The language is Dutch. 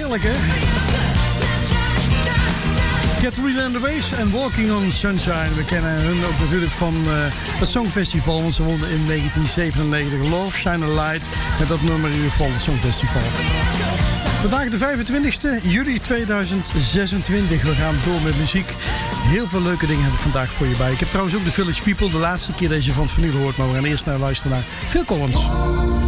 heerlijk, hè? Catherine and the Waves en Walking on Sunshine. We kennen hun ook natuurlijk van het Songfestival. Want ze wonnen in 1997 Love, Shine a Light. Met dat nummer in ieder geval het Songfestival. Vandaag de 25e juli 2026. We gaan door met muziek. Heel veel leuke dingen heb ik vandaag voor je bij. Ik heb trouwens ook de Village People. De laatste keer dat je van het vinyl hoort. Maar we gaan eerst naar luisteren naar Phil Collins.